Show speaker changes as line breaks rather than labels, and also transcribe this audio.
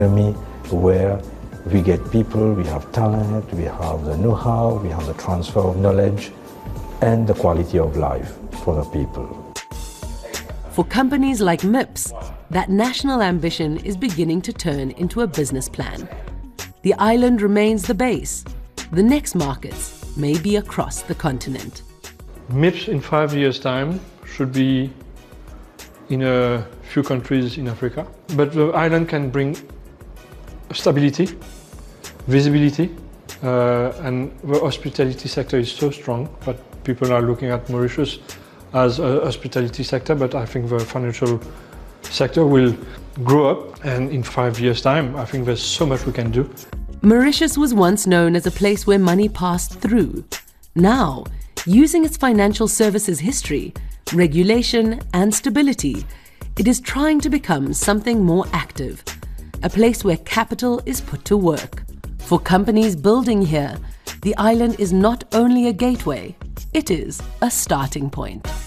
where we get people, we have talent, we have the know-how, we have the transfer of knowledge and the quality of life for the people.
For companies like MIPS, that national ambition is beginning to turn into a business plan. The island remains the base. The next markets may be across the continent.
MIPS in 5 years' time should be in a few countries in Africa. But the island can bring stability, visibility, and the hospitality sector is so strong that people are looking at Mauritius as a hospitality sector, but I think the financial sector will grow up, and in 5 years' time, I think there's so much we can do.
Mauritius was once known as a place where money passed through. Now, using its financial services history, regulation and stability, it is trying to become something more active, a place where capital is put to work. For companies building here, the island is not only a gateway, it is a starting point.